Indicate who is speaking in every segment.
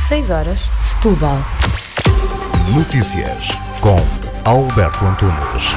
Speaker 1: 6 horas, Setúbal.
Speaker 2: Notícias com Alberto Antunes.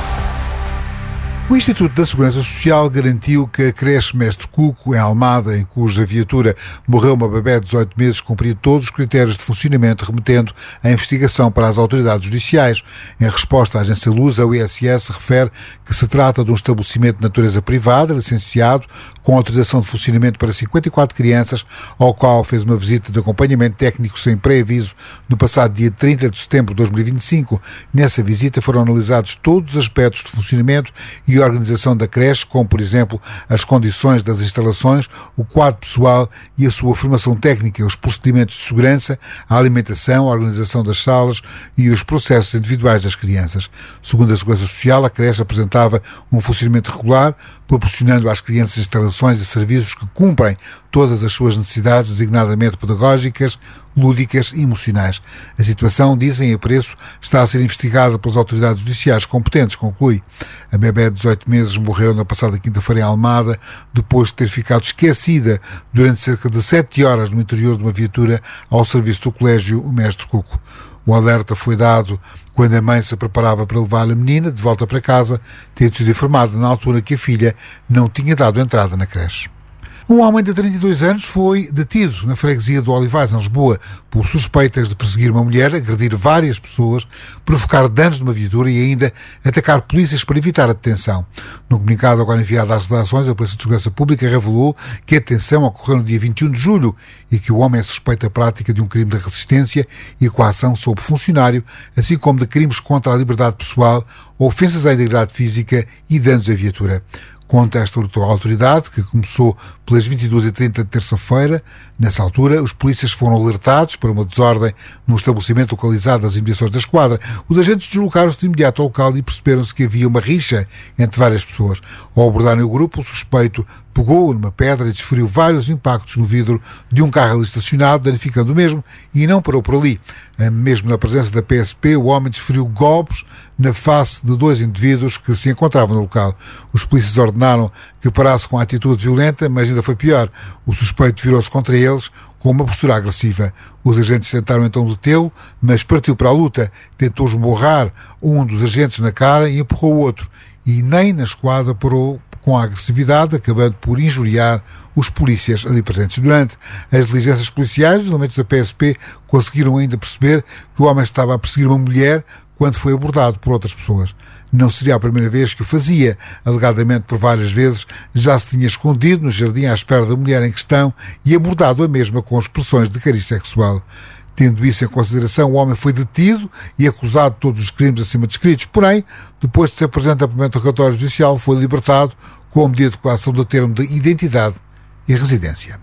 Speaker 2: O Instituto da Segurança Social garantiu que a creche Mestre Cuco, em Almada, em cuja viatura morreu uma bebé de 18 meses, cumpria todos os critérios de funcionamento, remetendo a investigação para as autoridades judiciais. Em resposta à agência Lusa, o ISS refere que se trata de um estabelecimento de natureza privada, licenciado, com autorização de funcionamento para 54 crianças, ao qual fez uma visita de acompanhamento técnico sem pré-aviso no passado dia 30 de setembro de 2025. Nessa visita foram analisados todos os aspectos de funcionamento e organização da creche, como, por exemplo, as condições das instalações, o quadro pessoal e a sua formação técnica, os procedimentos de segurança, a alimentação, a organização das salas e os processos individuais das crianças. Segundo a Segurança Social, a creche apresentava um funcionamento regular, proporcionando às crianças instalações e serviços que cumprem todas as suas necessidades, designadamente pedagógicas, lúdicas e emocionais. A situação, dizem a preço, está a ser investigada pelas autoridades judiciais competentes, conclui. A bebé de 18 meses morreu na passada quinta-feira em Almada, depois de ter ficado esquecida durante cerca de 7 horas no interior de uma viatura ao serviço do colégio Mestre Cuco. O alerta foi dado quando a mãe se preparava para levar a menina de volta para casa, tendo sido informada na altura que a filha não tinha dado entrada na creche. Um homem de 32 anos foi detido na freguesia do Olivais, em Lisboa, por suspeitas de perseguir uma mulher, agredir várias pessoas, provocar danos numa viatura e ainda atacar polícias para evitar a detenção. No comunicado agora enviado às redações, a Polícia de Segurança Pública revelou que a detenção ocorreu no dia 21 de julho e que o homem é suspeito da prática de um crime de resistência e coação sobre funcionário, assim como de crimes contra a liberdade pessoal, ofensas à integridade física e danos à viatura. Conta esta autoridade, que começou pelas 22h30 de terça-feira. Nessa altura, os polícias foram alertados para uma desordem no estabelecimento localizado nas imediações da esquadra. Os agentes deslocaram-se de imediato ao local e perceberam-se que havia uma rixa entre várias pessoas. Ao abordarem o grupo, o suspeito pegou numa pedra e desferiu vários impactos no vidro de um carro ali estacionado, danificando o mesmo, e não parou por ali. Mesmo na presença da PSP, o homem desferiu golpes na face de 2 indivíduos que se encontravam no local. Os polícias ordenaram que parasse com a atitude violenta, mas ainda foi pior. O suspeito virou-se contra eles com uma postura agressiva. Os agentes tentaram então detê-lo, mas partiu para a luta. Tentou esmurrar um dos agentes na cara e empurrou o outro. E nem na esquadra parou com a agressividade, acabando por injuriar os polícias ali presentes. Durante as diligências policiais, os elementos da PSP conseguiram ainda perceber que o homem estava a perseguir uma mulher quando foi abordado por outras pessoas. Não seria a primeira vez que o fazia. Alegadamente, por várias vezes, já se tinha escondido no jardim à espera da mulher em questão e abordado a mesma com expressões de cariz sexual. Tendo isso em consideração, o homem foi detido e acusado de todos os crimes acima descritos. Porém, depois de ser apresentado ao primeiro interrogatório judicial, foi libertado com a medida de coação do termo de identidade e residência.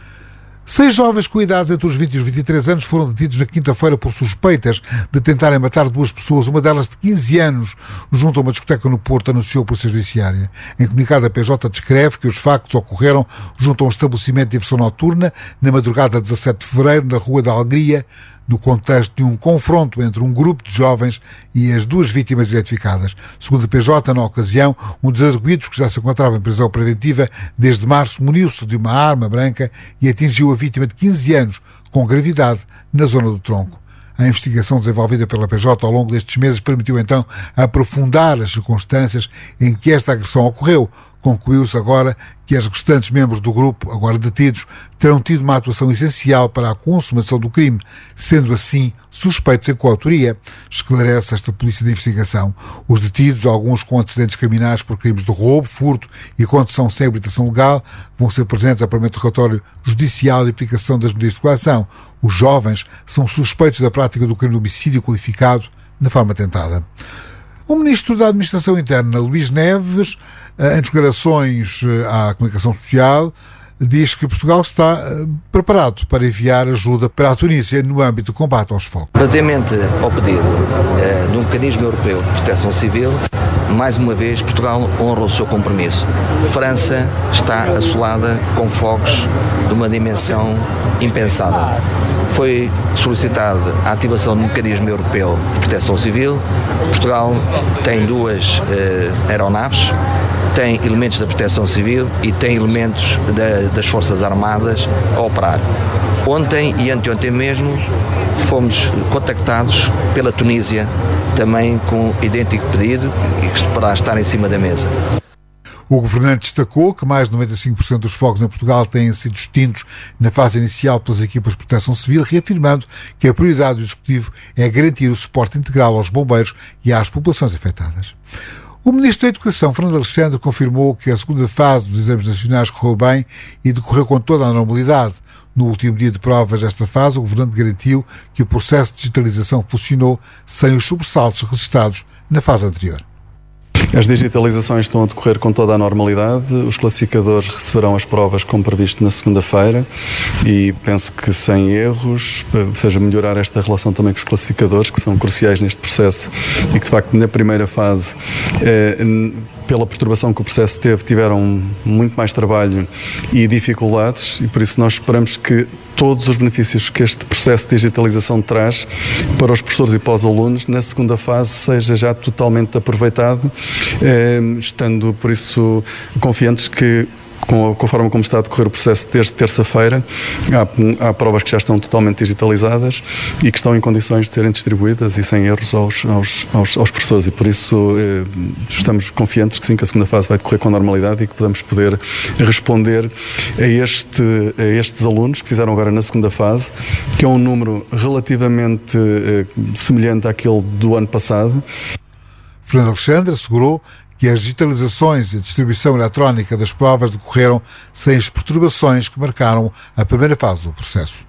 Speaker 2: 6 jovens com idades entre os 20 e os 23 anos foram detidos na quinta-feira por suspeitas de tentarem matar 2 pessoas, uma delas de 15 anos, junto a uma discoteca no Porto, anunciou a Polícia Judiciária. Em comunicado, a PJ descreve que os factos ocorreram junto a um estabelecimento de diversão noturna, na madrugada de 17 de fevereiro, na Rua da Alegria, no contexto de um confronto entre um grupo de jovens e as 2 vítimas identificadas. Segundo a PJ, na ocasião, um dos arguidos, que já se encontrava em prisão preventiva desde março, muniu-se de uma arma branca e atingiu a vítima de 15 anos com gravidade na zona do tronco. A investigação desenvolvida pela PJ ao longo destes meses permitiu então aprofundar as circunstâncias em que esta agressão ocorreu. Concluiu-se agora que os restantes membros do grupo, agora detidos, terão tido uma atuação essencial para a consumação do crime, sendo assim suspeitos em coautoria, esclarece esta Polícia de Investigação. Os detidos, alguns com antecedentes criminais por crimes de roubo, furto e condução sem habilitação legal, vão ser presentes ao primeiro interrogatório judicial e aplicação das medidas de coação. Os jovens são suspeitos da prática do crime de homicídio qualificado na forma tentada. O Ministro da Administração Interna, Luís Neves, em declarações à comunicação social, diz que Portugal está preparado para enviar ajuda para a Tunísia no âmbito do combate aos fogos.
Speaker 3: Relativamente ao pedido de um mecanismo europeu de proteção civil, mais uma vez Portugal honra o seu compromisso. França está assolada com fogos de uma dimensão impensável. Foi solicitada a ativação do mecanismo europeu de proteção civil. Portugal tem 2 aeronaves tem elementos da Proteção Civil e tem elementos das Forças Armadas a operar. Ontem e anteontem mesmo fomos contactados pela Tunísia, também com idêntico pedido e que poderá estar em cima da mesa.
Speaker 2: O governante destacou que mais de 95% dos fogos em Portugal têm sido extintos na fase inicial pelas equipas de proteção civil, reafirmando que a prioridade do Executivo é garantir o suporte integral aos bombeiros e às populações afetadas. O Ministro da Educação, Fernando Alexandre, confirmou que a segunda fase dos exames nacionais correu bem e decorreu com toda a normalidade. No último dia de provas desta fase, o Governante garantiu que o processo de digitalização funcionou sem os sobressaltos registrados na fase anterior.
Speaker 1: As digitalizações estão a decorrer com toda a normalidade. Os classificadores receberão as provas como previsto na segunda-feira e penso que sem erros, ou seja, melhorar esta relação também com os classificadores, que são cruciais neste processo e que de facto na primeira fase, pela perturbação que o processo teve, tiveram muito mais trabalho e dificuldades e por isso nós esperamos que todos os benefícios que este processo de digitalização traz para os professores e para os alunos, na segunda fase seja já totalmente aproveitado, estando por isso confiantes que com a forma como está a decorrer o processo desde terça-feira, há provas que já estão totalmente digitalizadas e que estão em condições de serem distribuídas e sem erros aos professores e por isso estamos confiantes que sim, que a segunda fase vai decorrer com normalidade e que podemos poder responder a estes alunos que fizeram agora na segunda fase, que é um número relativamente semelhante àquele do ano passado.
Speaker 2: Fernando Alexandre assegurou que as digitalizações e a distribuição eletrónica das provas decorreram sem as perturbações que marcaram a primeira fase do processo.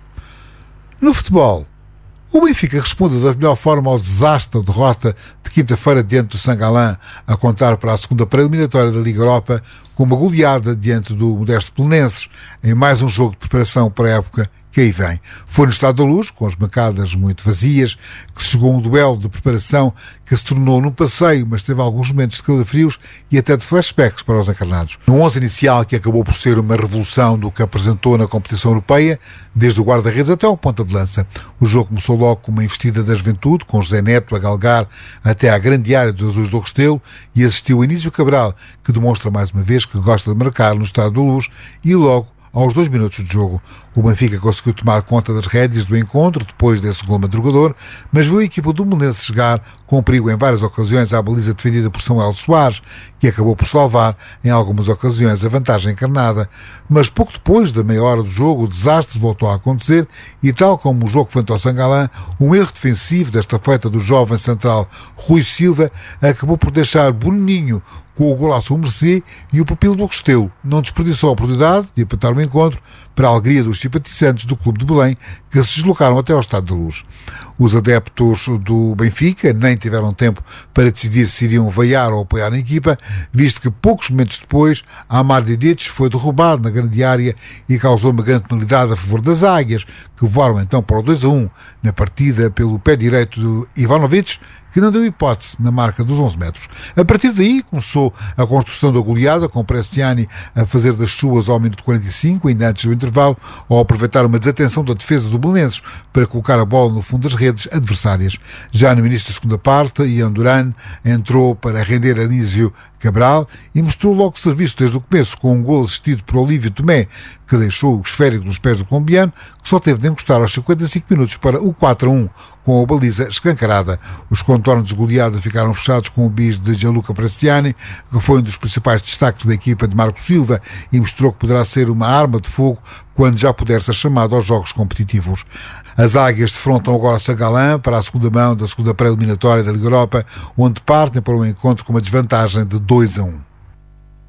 Speaker 2: No futebol, o Benfica responde da melhor forma ao desastre da derrota de quinta-feira diante do Sangalã, a contar para a segunda pré-eliminatória da Liga Europa, com uma goleada diante do Modesto Belenenses, em mais um jogo de preparação para a época que aí vem. Foi no Estádio da Luz, com as bancadas muito vazias, que se jogou um duelo de preparação que se tornou num passeio, mas teve alguns momentos de calafrios e até de flashbacks para os encarnados. No 11 inicial, que acabou por ser uma revolução do que apresentou na competição europeia, desde o guarda-redes até ao ponta de lança. O jogo começou logo com uma investida da Juventude, com José Neto a galgar até à grande área dos Azuis do Restelo, e assistiu a Anísio Cabral, que demonstra mais uma vez que gosta de marcar no Estádio da Luz, e logo aos 2 minutos de jogo, o Benfica conseguiu tomar conta das rédeas do encontro depois desse gol madrugador, mas viu a equipa do Belenenses chegar com perigo em várias ocasiões à baliza defendida por Samuel Soares, que acabou por salvar em algumas ocasiões a vantagem encarnada. Mas pouco depois da meia hora do jogo, o desastre voltou a acontecer e, tal como o jogo frente ao Sangalã, um erro defensivo desta feita do jovem central Rui Silva acabou por deixar Boninho com o golaço ao mercê e o pupilo do Restelo não desperdiçou a oportunidade de empatar o encontro para a alegria dos simpatizantes do Clube de Belém, que se deslocaram até ao Estádio da Luz. Os adeptos do Benfica nem tiveram tempo para decidir se iriam vaiar ou apoiar a equipa, visto que poucos momentos depois Amar Didic foi derrubado na grande área e causou uma grande penalidade a favor das Águias, que voaram então para o 2-1 na partida pelo pé direito do Ivanovic, que não deu hipótese na marca dos 11 metros. A partir daí começou a construção da goleada, com Prestiani a fazer das suas ao minuto 45, ainda antes do intervalo, ao aproveitar uma desatenção da defesa do Belenenses para colocar a bola no fundo das redes adversárias. Já no início da segunda parte, Ian Duran entrou para render Anísio Cabral e mostrou logo serviço desde o começo, com um gol assistido por Olívio Tomé, que deixou o esférico nos pés do colombiano, que só teve de encostar aos 55 minutos para o 4-1, com a baliza escancarada. Os contornos de goleada ficaram fechados com o bis de Gianluca Prestiani, que foi um dos principais destaques da equipa de Marco Silva e mostrou que poderá ser uma arma de fogo quando já puder ser chamado aos jogos competitivos. As Águias defrontam agora Sangalã para a segunda mão da segunda pré-eliminatória da Liga Europa, onde partem para um encontro com uma desvantagem de 2-1.